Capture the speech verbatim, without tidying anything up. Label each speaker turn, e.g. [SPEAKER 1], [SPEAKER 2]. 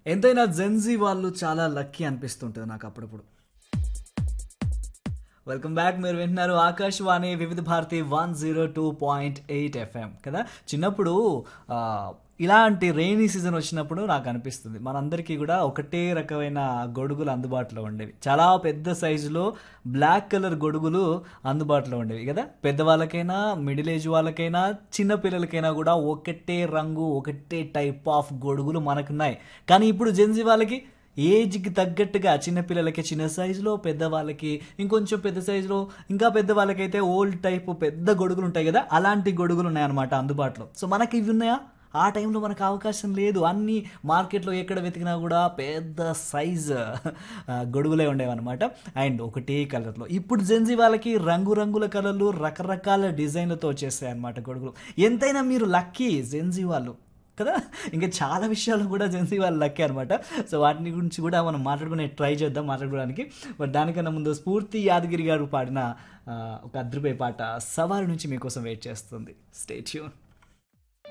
[SPEAKER 1] ఎంతైనా జెన్‌జీ వాళ్ళు చాలా లక్కీ అనిపిస్తుంటది నాకు అప్పుడప్పుడు. Welcome back. మీరు వింటున్నారు ఆకాశవాణి వివిధ Bharati one zero two point eight FM కదా. చిన్నప్పుడు ఆ, ఇలాంటి రెయినీ సీజన్ వచ్చినప్పుడు నాకు అనిపిస్తుంది మనందరికీ కూడా ఒకటే రకమైన గొడుగులు అందుబాటులో ఉండేవి. చాలా పెద్ద సైజులో బ్లాక్ కలర్ గొడుగులు అందుబాటులో ఉండేవి కదా. పెద్దవాళ్ళకైనా మిడిల్ ఏజ్ వాళ్ళకైనా చిన్న పిల్లలకైనా కూడా ఒకటే రంగు ఒకటే టైప్ ఆఫ్ గొడుగులు మనకున్నాయి. కానీ ఇప్పుడు జెన్జీ వాళ్ళకి ఏజ్కి తగ్గట్టుగా చిన్నపిల్లలకి చిన్న సైజులో, పెద్దవాళ్ళకి ఇంకొంచెం పెద్ద సైజులో, ఇంకా పెద్దవాళ్ళకైతే ఓల్డ్ టైప్ పెద్ద గొడుగులు ఉంటాయి కదా, అలాంటి గొడుగులు ఉన్నాయన్నమాట అందుబాటులో. సో మనకి ఇవి ఉన్నాయా? ఆ టైంలో మనకు అవకాశం లేదు. అన్ని మార్కెట్లో ఎక్కడ వెతికినా కూడా పెద్ద సైజ్ గొడుగులే ఉండేవన్నమాట. అండ్ ఒకటే కలర్లో. ఇప్పుడు జెన్జీ వాళ్ళకి రంగురంగుల కలర్లు రకరకాల డిజైన్లతో వచ్చేస్తాయి అన్నమాట గొడుగులు. ఎంతైనా మీరు లక్కీ జెన్జీ వాళ్ళు కదా. ఇంకా చాలా విషయాలు కూడా జెన్సీ వాళ్ళు లక్కీ అనమాట. సో వాటిని గురించి కూడా మనం మాట్లాడుకునే ట్రై చేద్దాం మాట్లాడుకోవడానికి. బట్ దానికన్నా ముందు స్ఫూర్తి యాదగిరి గారు పాడిన ఆ, ఒక అద్రిపోయే పాట సవారి నుంచి మీకోసం వెయిట్ చేస్తుంది. Stay tune.